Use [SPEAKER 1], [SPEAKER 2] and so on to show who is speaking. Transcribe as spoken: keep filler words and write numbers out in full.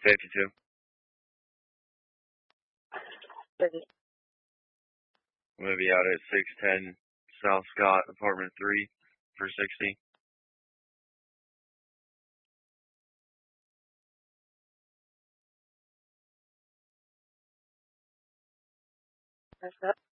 [SPEAKER 1] fifty-two. I'm going to be out at six ten South Scott, apartment three for sixty.
[SPEAKER 2] That's up.